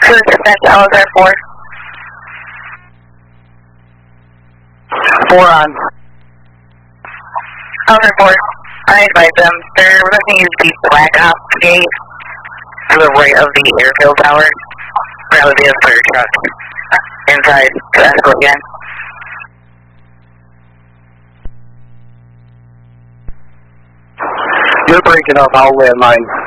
Cruise dispatch, Alizar 4. 4 on. Alizar 4, I advise them. They're looking to the Black Ops gate to the right of the airfield tower. That would be a fire truck inside to escort again. You're breaking up, I'll landmine.